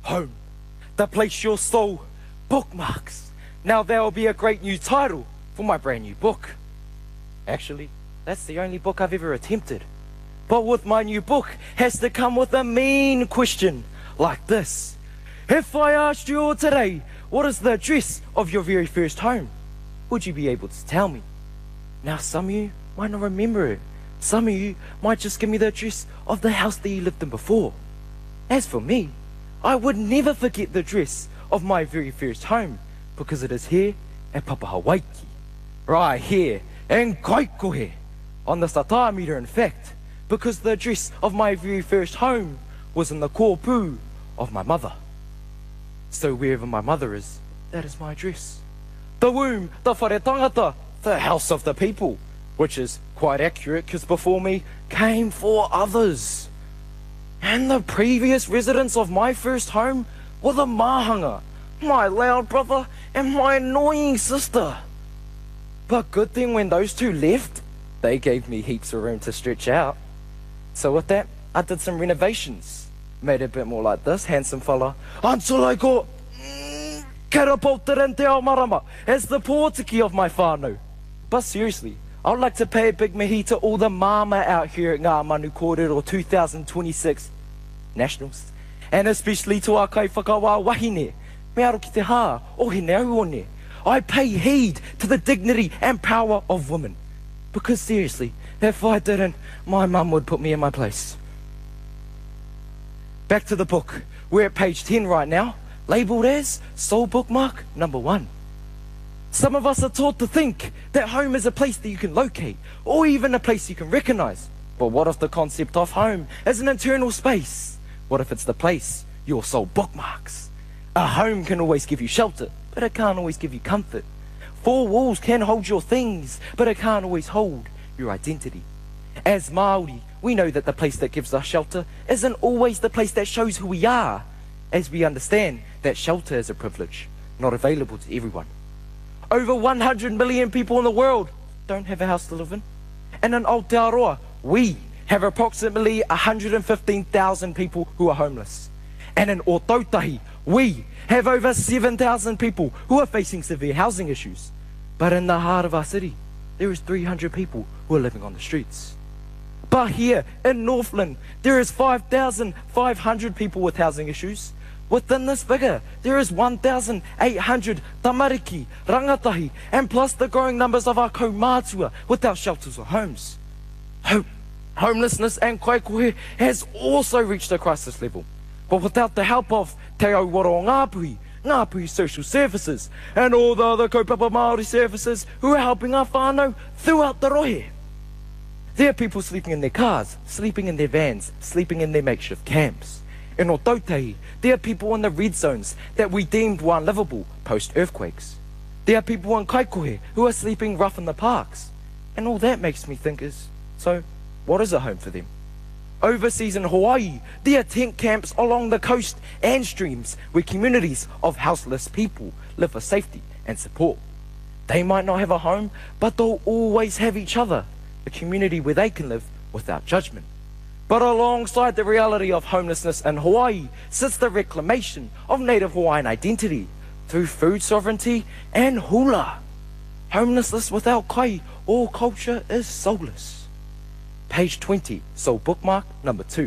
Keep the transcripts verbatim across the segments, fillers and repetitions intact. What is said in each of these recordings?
Home, the place your soul bookmarks. Now there will be a great new title for my brand new book. Actually, that's the only book I've ever attempted. But with my new book has to come with a mean question like this. If I asked you all today, what is the address of your very first home? Would you be able to tell me? Now some of you might not remember it. Some of you might just give me the address of the house that you lived in before. As for me, I would never forget the address of my very first home, because it is here at Papahawaiki, right here in Kaikohe, on the Sataa meter in fact, because the address of my very first home was in the kōpū of my mother. So wherever my mother is, that is my address. The womb, the whare tangata, the house of the people, which is quite accurate because before me came four others. And the previous residents of my first home were the mahanga, my loud brother and my annoying sister. But good thing when those two left, they gave me heaps of room to stretch out. So with that, I did some renovations. Made it a bit more like this, handsome fella. Until I got mm, catapulted te ao marama as the pōtiki of my whānau. But seriously, I would like to pay a big mihi to all the mama out here at Ngā Manu Kōrero two thousand twenty-six Nationals. And especially to our kai whakawā wahine, me aro ki te hā, ohine auone. I pay heed to the dignity and power of women. Because seriously, if I didn't, my mum would put me in my place. Back to the book. We're at page ten right now, labelled as Soul Bookmark Number One. Some of us are taught to think that home is a place that you can locate, or even a place you can recognise. But what if the concept of home is an internal space? What if it's the place your soul bookmarks? A home can always give you shelter, but it can't always give you comfort. Four walls can hold your things, but it can't always hold your identity. As Māori, we know that the place that gives us shelter isn't always the place that shows who we are, as we understand that shelter is a privilege, not available to everyone. Over one hundred million people in the world don't have a house to live in. And in Aotearoa, we have approximately one hundred fifteen thousand people who are homeless. And in Ōtautahi, we have over seven thousand people who are facing severe housing issues. But in the heart of our city, there is three hundred people who are living on the streets. But here in Northland, there is five thousand five hundred people with housing issues. Within this figure, there is one thousand eight hundred tamariki, rangatahi, and plus the growing numbers of our kaumātua without shelters or homes. Home, homelessness and kaikohe has also reached a crisis level. But without the help of Te Auwaro o Ngāpuhi, Ngāpuhi Social Services, and all the other kaupapa Māori services who are helping our whānau throughout the rohe. There are people sleeping in their cars, sleeping in their vans, sleeping in their makeshift camps. In Ōtautahi, there are people in the red zones that we deemed were unlivable post-earthquakes. There are people in Kaikohe who are sleeping rough in the parks. And all that makes me think is, so what is a home for them? Overseas in Hawaii, there are tent camps along the coast and streams where communities of houseless people live for safety and support. They might not have a home, but they'll always have each other, a community where they can live without judgment. But alongside the reality of homelessness in Hawaii sits the reclamation of native Hawaiian identity through food sovereignty and hula. Homelessness without kai or culture is soulless. Page twenty, Soul Bookmark Number Two.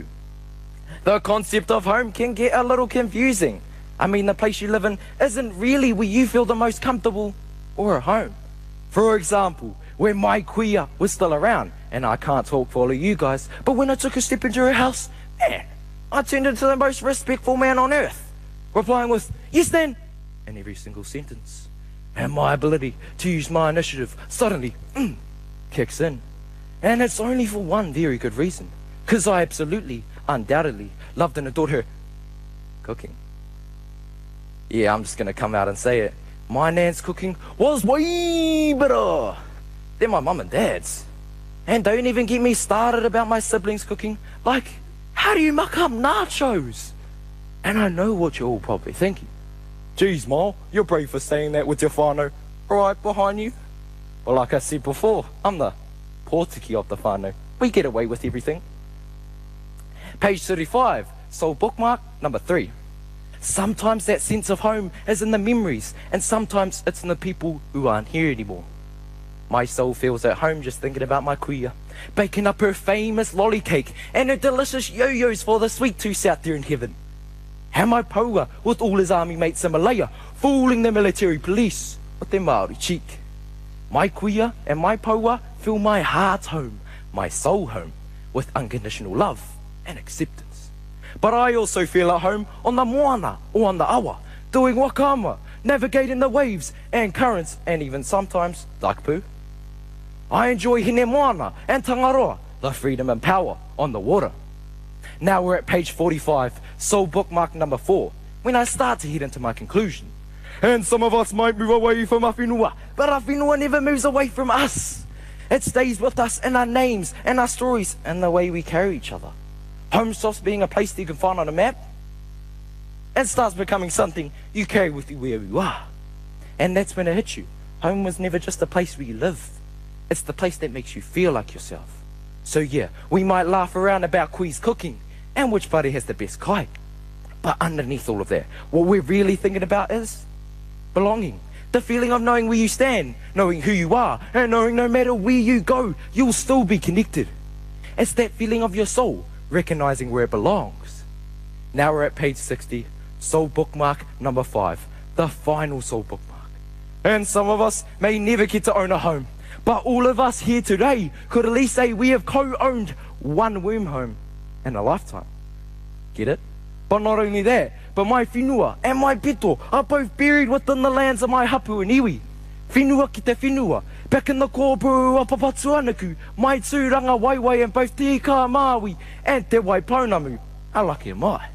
The concept of home can get a little confusing. I mean, the place you live in isn't really where you feel the most comfortable or at home. For example, when my kuia was still around, and I can't talk for all of you guys, but when I took a step into her house, man, I turned into the most respectful man on earth, replying with, yes then, in every single sentence. And my ability to use my initiative suddenly mm, kicks in. And it's only for one very good reason, because I absolutely, undoubtedly loved and adored her cooking. Yeah, I'm just going to come out and say it. My nan's cooking was way better than my mum and dad's. And don't even get me started about my siblings cooking. Like, how do you muck up nachos? And I know what you're all probably thinking. Geez, Ma, you're brave for saying that with your whānau right behind you. Well, like I said before, I'm the pōtiki of the whānau. We get away with everything. Page thirty-five, Soul Bookmark Number Three. Sometimes that sense of home is in the memories, and sometimes it's in the people who aren't here anymore. My soul feels at home just thinking about my kuia, baking up her famous lolly cake and her delicious yo-yos for the sweet tooths out there in heaven. And my paua with all his army mates in Malaya, fooling the military police with their Māori cheek. My kuia and my paua fill my heart home, my soul home, with unconditional love and acceptance. But I also feel at home on the moana or on the awa, doing wakama, navigating the waves and currents, and even sometimes duck poo. I enjoy hine moana and tangaroa, the freedom and power on the water. Now we're at page forty-five, soul bookmark number four, when I start to head into my conclusion. And some of us might move away from our whenua, but our whenua never moves away from us. It stays with us in our names and our stories and the way we carry each other. Home stops being a place that you can find on a map and starts becoming something you carry with you wherever you are. And that's when it hits you. Home was never just a place where you live. It's the place that makes you feel like yourself. So yeah, we might laugh around about Kui's cooking and which buddy has the best kai. But underneath all of that, what we're really thinking about is belonging. The feeling of knowing where you stand, knowing who you are, and knowing no matter where you go, you'll still be connected. It's that feeling of your soul, recognizing where it belongs. Now we're at page sixty, soul bookmark number five, the final soul bookmark. And some of us may never get to own a home, but all of us here today could at least say we have co-owned one womb home in a lifetime. Get it? But not only that, but my whenua and my pito are both buried within the lands of my hapu and iwi. Whenua ki te whenua, back in the kōpū a Papatuanaku, my tūranga waiwai and both te ika Māui and te Waipounamu, a lucky am I.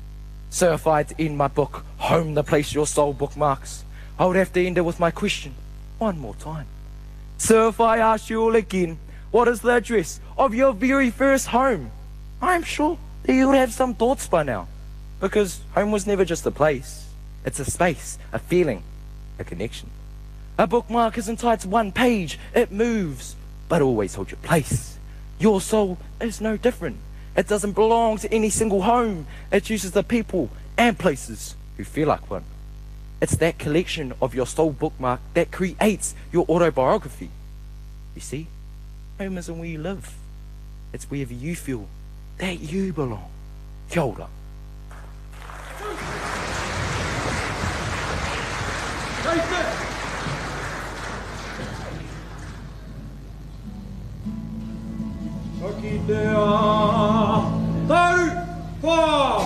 So if I had to end my book, Home the Place Your Soul bookmarks, I would have to end it with my question one more time. So if I ask you all again, what is the address of your very first home? I'm sure that you would have some thoughts by now. Because home was never just a place. It's a space, a feeling, a connection. A bookmark isn't tied to one page. It moves, but always holds your place. Your soul is no different. It doesn't belong to any single home. It chooses the people and places who feel like one. It's that collection of your soul bookmark that creates your autobiography. You see, home isn't where you live. It's wherever you feel that you belong. Kia ora. Aki te a